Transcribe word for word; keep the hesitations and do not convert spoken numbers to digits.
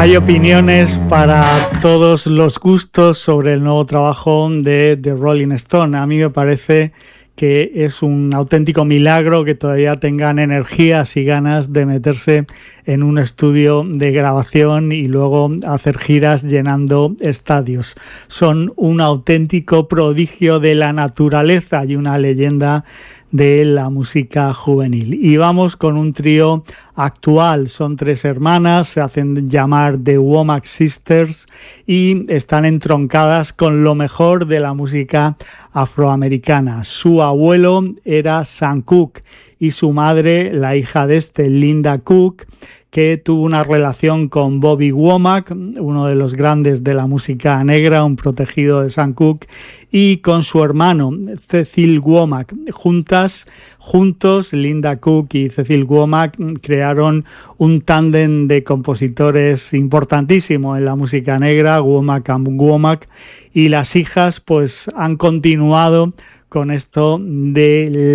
Hay opiniones para todos los gustos sobre el nuevo trabajo de The Rolling Stone. A mí me parece que es un auténtico milagro que todavía tengan energías y ganas de meterse en un estudio de grabación y luego hacer giras llenando estadios. Son un auténtico prodigio de la naturaleza y una leyenda de la música juvenil. Y vamos con un trío actual. Son tres hermanas, se hacen llamar The Womack Sisters y están entroncadas con lo mejor de la música afroamericana. Su abuelo era Sam Cooke y su madre, la hija de este, Linda Cooke, que tuvo una relación con Bobby Womack, uno de los grandes de la música negra, un protegido de Sam Cooke, y con su hermano Cecil Womack. Juntas, juntos, Linda Cooke y Cecil Womack crearon un tándem de compositores importantísimo en la música negra, Womack and Womack, y las hijas pues han continuado con esto de